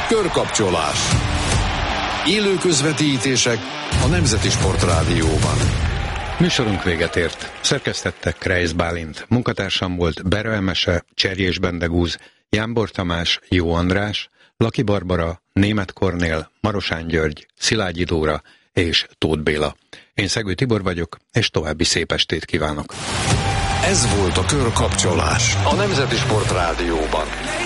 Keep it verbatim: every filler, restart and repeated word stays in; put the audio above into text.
Körkapcsolás. Élő közvetítések a Nemzeti Sport Rádióban. Műsorunk véget ért. Szerkesztette Kreisz Bálint. Munkatársam volt Bera Emese, Cserjés Bendegúz, Jámbor Tamás, Jó András, Laki Barbara, Németh Kornél, Marosán György, Szilágyi Dóra és Tóth Béla. Én Szegő Tibor vagyok, és további szép estét kívánok. Ez volt a Körkapcsolás a Nemzeti Sport Rádióban.